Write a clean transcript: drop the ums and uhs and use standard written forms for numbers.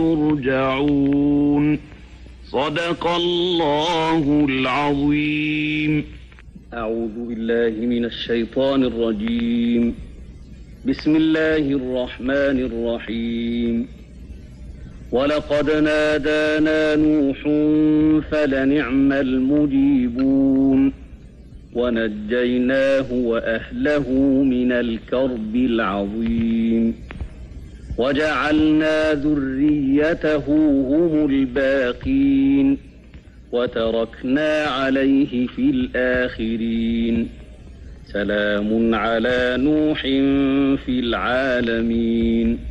ترجعون. صدق الله العظيم. أعوذ بالله من الشيطان الرجيم. بسم الله الرحمن الرحيم. ولقد نادانا نوح فلنعم المجيبون ونجيناه وأهله من الكرب العظيم وجعلنا ذريته هم الباقين وتركنا عليه في الآخرين. سلام على نوح في العالمين.